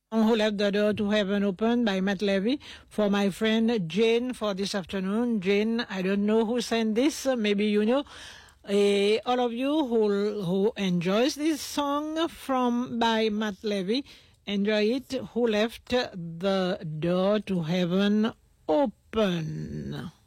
Who Left the Door to Heaven Open by Matt Levy. For my friend Jane for this afternoon. Jane, I don't know who sent this. Maybe you know. All of you who enjoys this song by Matt Levy, enjoy it. Who Left the Door to Heaven Open.